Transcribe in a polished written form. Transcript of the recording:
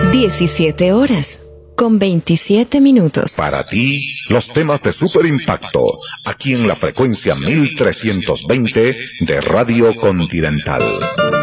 17 horas, con 27 minutos. Para ti, los temas de super impacto, aquí en la frecuencia 1320 de Radio Continental.